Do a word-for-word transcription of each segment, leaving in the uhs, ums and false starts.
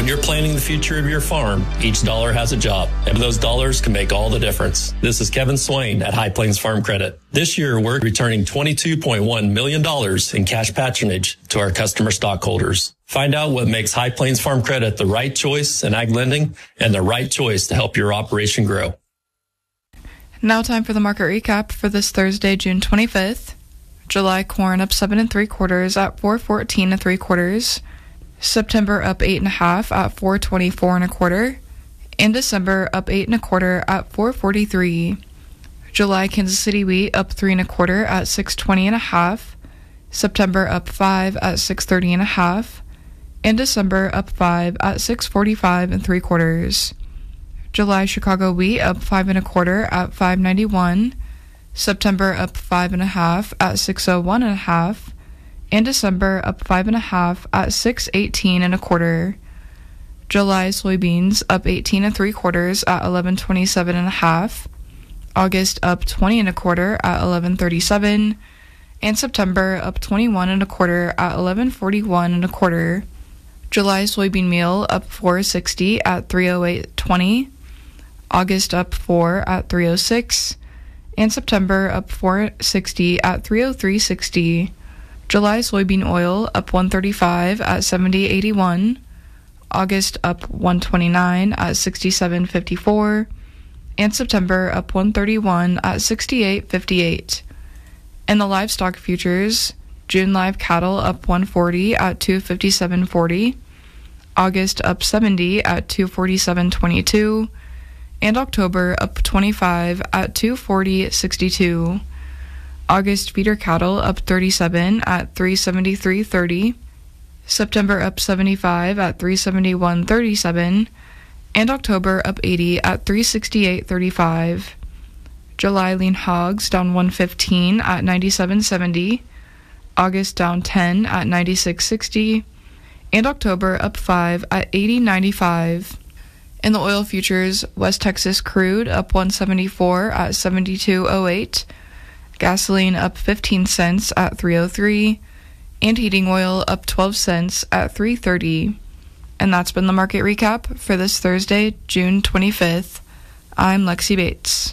When you're planning the future of your farm, each dollar has a job, and those dollars can make all the difference. This is Kevin Swain at High Plains Farm Credit. This year, we're returning twenty-two point one million dollars in cash patronage to our customer stockholders. Find out what makes High Plains Farm Credit the right choice in ag lending and the right choice to help your operation grow. Now time for the market recap for this Thursday, June twenty-fifth. July corn up seven and three quarters at four fourteen and three quarters. September up eight and a half at four twenty-four and a quarter. And December up eight and a quarter at four forty-three. July Kansas City wheat up three and a quarter at six twenty and a half. September up five at six thirty and a half. And December up five at six forty-five and three quarters. July Chicago wheat up five and a quarter at five ninety-one. September up five and a half at six oh one and a half. And December up five and a half at six eighteen and a quarter. July soybeans up eighteen and three quarters at eleven twenty-seven and a half. August up twenty and a quarter at eleven thirty-seven. And September up twenty-one and a quarter at eleven forty-one and a quarter. July soybean meal up four sixty at three oh eight twenty. August up four at three oh six, and September up four sixty at three oh three sixty. July soybean oil up one thirty-five at seventy eighty-one. August up one twenty-nine at sixty-seven fifty-four, and September up one thirty-one at sixty-eight fifty-eight. In the livestock futures, June live cattle up one forty at two fifty-seven forty. August up seventy at two forty-seven twenty-two. And October up twenty-five at two forty sixty-two. August feeder cattle up thirty-seven at three seventy-three thirty. September up seventy-five at three seventy-one thirty-seven. And October up eighty at three sixty-eight thirty-five. July lean hogs down one fifteen at ninety-seven seventy. August down ten at ninety-six sixty. And October up five at eighty ninety-five. In the oil futures, West Texas crude up one seventy-four at seventy-two oh eight, gasoline up fifteen cents at three oh three, and heating oil up twelve cents at three thirty. And that's been the market recap for this Thursday, June twenty-fifth. I'm Lexi Bates.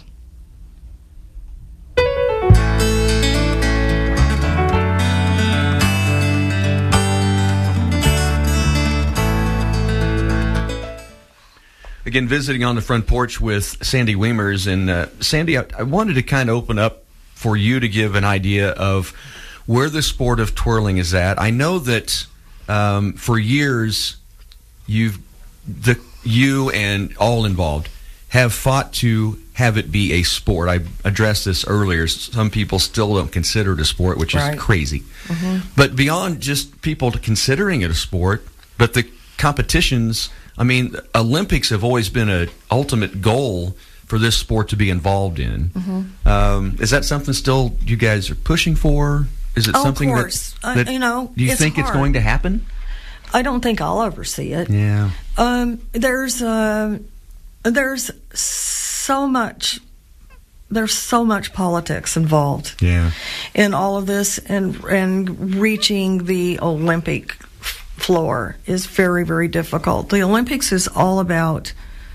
Again, visiting on the front porch with Sandy Weimers. And uh, Sandy, I, I wanted to kind of open up for you to give an idea of where the sport of twirling is at. I know that um, for years, you've the you and all involved have fought to have it be a sport. I addressed this earlier. Some people still don't consider it a sport, which right. is crazy. Mm-hmm. But beyond just people considering it a sport, but the competitions, I mean, Olympics have always been an ultimate goal for this sport to be involved in. Mm-hmm. Um, is that something still you guys are pushing for? Is it oh, something of course. that, that uh, you know, do you it's think hard. it's going to happen? I don't think I'll ever see it. Yeah. Um, there's uh, there's so much there's so much politics involved. Yeah. In all of this, and and reaching the Olympic floor is very, very difficult. The Olympics is all about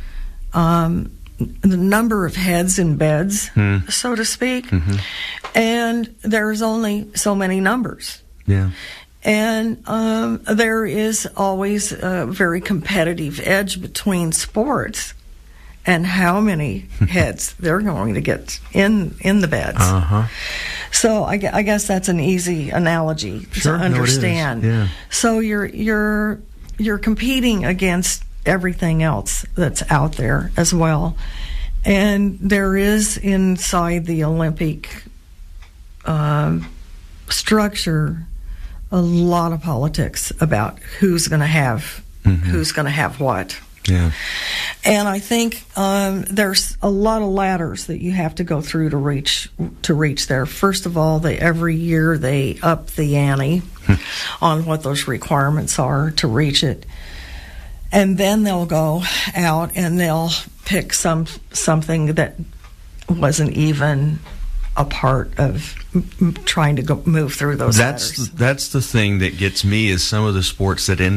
um, the number of heads in beds, hmm. so to speak, mm-hmm. and there's only so many numbers. Yeah. And um, there is always a very competitive edge between sports and how many heads they're going to get in in the beds. Uh-huh. So I, gu- I guess that's an easy analogy Sure, to no, it is. understand. Yeah. So you're you're you're competing against everything else that's out there as well, and there is inside the Olympic uh, structure a lot of politics about who's going to have mm-hmm. who's going to have what. Yeah. And I think um, there's a lot of ladders that you have to go through to reach to reach there. First of all, they every year they up the ante on what those requirements are to reach it, and then they'll go out and they'll pick some something that wasn't even a part of m- trying to go move through those That's ladders. that's the thing that gets me is some of the sports that end